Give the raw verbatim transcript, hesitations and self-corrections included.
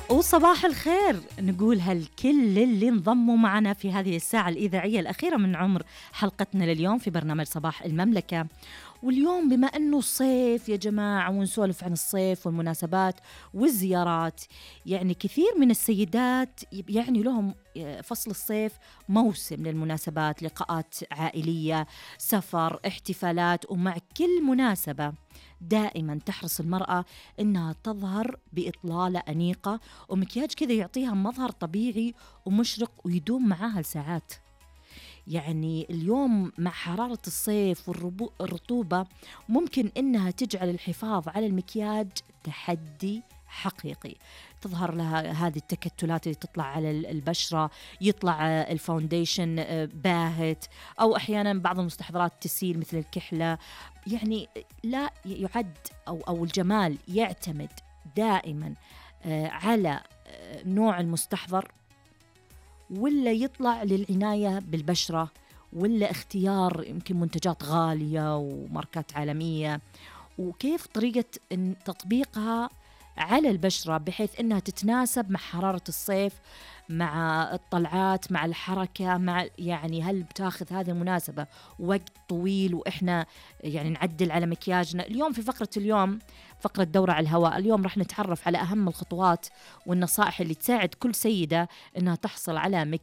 وصباح الخير نقول هالكل اللي انضموا معنا في هذه الساعة الإذاعية الأخيرة من عمر حلقتنا لليوم في برنامج صباح المملكة. واليوم بما أنه الصيف يا جماعة ونسولف عن الصيف والمناسبات والزيارات، يعني كثير من السيدات يعني لهم فصل الصيف موسم للمناسبات، لقاءات عائلية، سفر، احتفالات. ومع كل مناسبة دائما تحرص المرأة إنها تظهر بإطلالة أنيقة ومكياج كذا يعطيها مظهر طبيعي ومشرق ويدوم معاها لساعات. يعني اليوم مع حرارة الصيف والرطوبة ممكن إنها تجعل الحفاظ على المكياج تحدي حقيقي. تظهر لها هذه التكتلات اللي تطلع على البشرة، يطلع الفاونديشن باهت، أو أحيانا بعض المستحضرات تسيل مثل الكحلة. يعني لا يعد أو, أو الجمال يعتمد دائما على نوع المستحضر، ولا يطلع للعناية بالبشرة، ولا اختيار يمكن منتجات غالية وماركات عالمية، وكيف طريقة تطبيقها على البشرة بحيث أنها تتناسب مع حرارة الصيف، مع الطلعات، مع الحركة، مع يعني هل بتاخذ هذه المناسبة وقت طويل وإحنا يعني نعدل على مكياجنا. اليوم في فقرة اليوم فقرة دورة على الهواء، اليوم رح نتعرف على أهم الخطوات والنصائح اللي تساعد كل سيدة أنها تحصل على